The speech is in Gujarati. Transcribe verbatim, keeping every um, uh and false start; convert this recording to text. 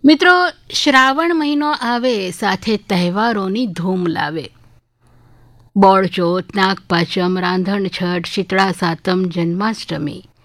મિત્રો, શ્રાવણ મહિનો આવે સાથે તહેવારોની ધૂમ લાવે. બોળચોથ, નાગપાંચમ, રાંધણ છઠ, શીતળા સાતમ, જન્માષ્ટમી.